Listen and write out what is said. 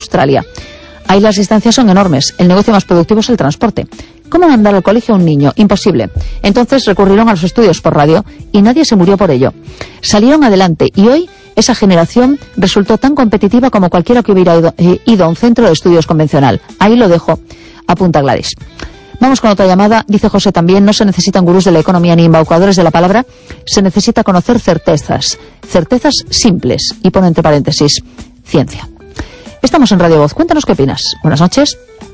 Australia. Ahí las distancias son enormes, el negocio más productivo es el transporte. ¿Cómo mandar al colegio a un niño? Imposible. Entonces recurrieron a los estudios por radio y nadie se murió por ello. Salieron adelante y hoy esa generación resultó tan competitiva como cualquiera que hubiera ido a un centro de estudios convencional. Ahí lo dejo, apunta Gladys. Vamos con otra llamada. Dice José también, no se necesitan gurús de la economía ni embaucadores de la palabra, se necesita conocer certezas simples, y pone entre paréntesis, ciencia. Estamos en Radio Voz. Cuéntanos qué opinas. Buenas noches.